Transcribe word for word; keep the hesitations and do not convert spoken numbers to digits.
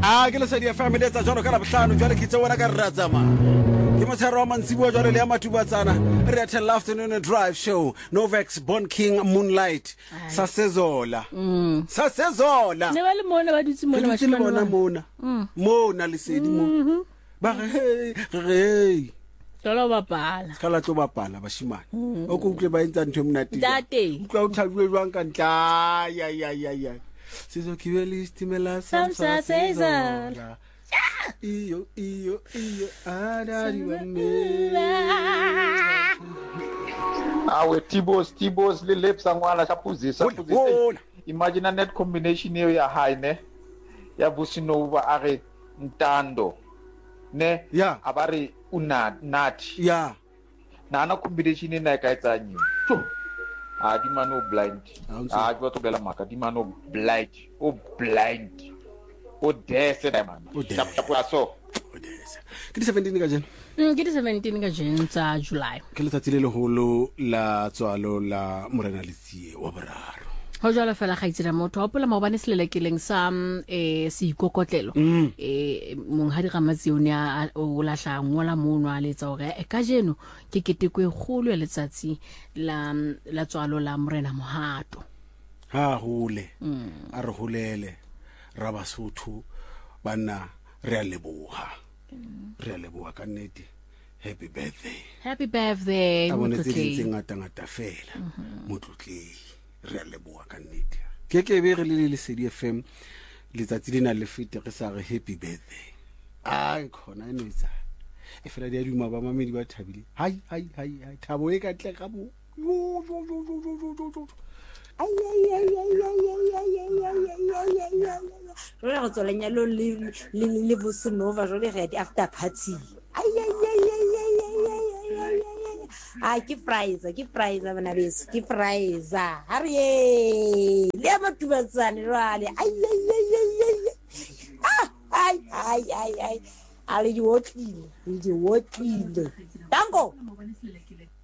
Ah, ke le sa di family tsa jalo ka la bohlano jwale ke tse wena ka ratsama. Ke motshero wa mantsibuwa jwale le ya matubatsana. Re atela afternoon drive show. Novex Born King Moonlight. Sasezola. Mm. Sasezola. Ne ba le mona ba dutse mona ba shimana. Mona mona. Mona le sedi mo. Ba hey hey. Tlo ba pala. Skala tlo ba pala ba shimana. O ko utle ba intsa ntwe mnati. Tate. Utlwa o thabile jwang ka ntla. Ya ya ya ya. Sizo kibeli istimela samsa sezola. Iyo iyo iyo adari wame. Awe tibos tibos le lepsa ngwala chapuzisa puzisa. Imagine net combination hiyo ya high ne. Ya Businova are ntando. Ne yeah. Abari una nati. Yeah. Na ana combination ina ikaitsa nyi. Ah di mano blind. Ah go to bela maka di mano blind. Oh blind. O dese da man. Chap chap so. O dese. Ke seventeen ka jena. Mm ke seventeen ka jena tsa July. Ke le tsatsi le le holo la tswalo la Morena Letsie wa boraro. Ho jwala fela ga itsela motho wa pola maobane selelekeleng sa eh se ikokotlelo eh mong ha di gamatsi o ne o la hla ngola mono a letsa hore e ka jeno ke ketekwe golo ya letsatsi la la tswalo la Morena Mohato. Ha hole. A re holele ra Basotho bana re a leboha. Re a leboha ka nnete. Happy birthday. Happy birthday. Abone tse ngata ngata fela. Motlotlehi. Re a leboha ka nnete. Ke ke be re le le Sedi F M letsatsi lena le fete re sa re happy birthday. Ah khona eno itsa. E fela di a duma ba mamedi ba thabile. Hai hai hai hai thabo e ka tle ka bo. Yo yo yo yo yo yo. Ay ay ay ay ay ay ay ay ay ay. Re go tsola nyalo le le le Businova jole re di after party. Ay ay ay ay ay ay ay. Ah, ke fraiza, ke fraiza bana beso, ke fraiza. Hariye. Le matubatsane rwale. Ay ay ay ay ay. Ah, ay ay ay ay. Ale di wotlile, di wotlile. Dango.